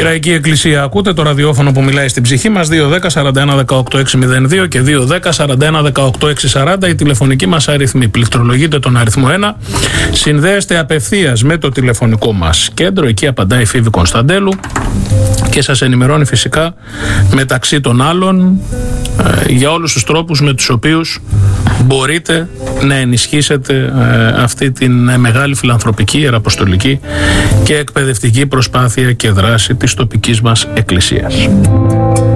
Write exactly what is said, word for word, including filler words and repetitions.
Πειραϊκή Εκκλησία ακούτε, το ραδιόφωνο που μιλάει στην ψυχή μας. Δύο δέκα σαράντα ένα δεκαοκτώ εξακόσια δύο και δύο δέκα σαράντα ένα δεκαοκτώ εξακόσια σαράντα η τηλεφωνική μας αριθμή. Πληκτρολογείτε τον αριθμό ένα, συνδέεστε απευθείας με το τηλεφωνικό μας κέντρο. Εκεί απαντάει η Φίβη Κωνσταντέλου και σας ενημερώνει φυσικά μεταξύ των άλλων ε, για όλους τους τρόπους με τους οποίους μπορείτε να ενισχύσετε ε, αυτή την μεγάλη φιλανθρωπική, ιεραποστολική και εκπαιδευτική προσπάθεια και δράση της τοπικής μας εκκλησίας.